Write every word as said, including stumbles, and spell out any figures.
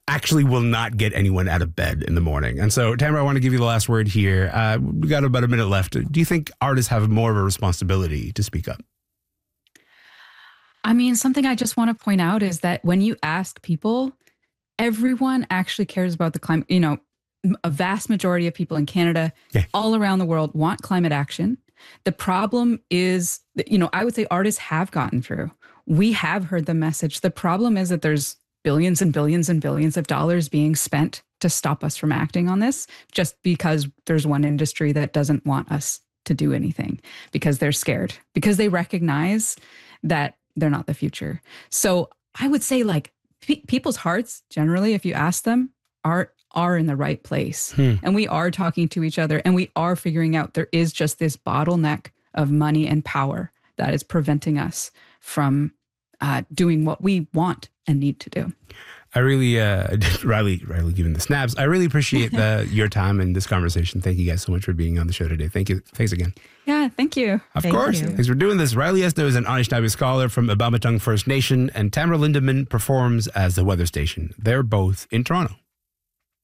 actually will not get anyone out of bed in the morning. And so, Tamara, I want to give you the last word here. Uh, we got about a minute left. Do you think artists have more of a responsibility to speak up? I mean, something I just want to point out is that when you ask people, everyone actually cares about the climate. You know, a vast majority of people in Canada, yeah. all around the world, want climate action. The problem is, you know, I would say artists have gotten through. We have heard the message. The problem is that there's billions and billions and billions of dollars being spent to stop us from acting on this, just because there's one industry that doesn't want us to do anything because they're scared, because they recognize that they're not the future. So I would say, like, pe- people's hearts generally, if you ask them, are are in the right place. Hmm. And we are talking to each other, and we are figuring out there is just this bottleneck of money and power that is preventing us from uh, doing what we want and need to do. I really, uh, Riley, Riley giving the snaps. I really appreciate the, your time in this conversation. Thank you guys so much for being on the show today. Thank you. Thanks again. Yeah, thank you. Of thank course. You. Thanks for doing this. Riley Esno is an Anishinaabe scholar from Abamatang First Nation, and Tamara Lindeman performs as the weather station. They're both in Toronto.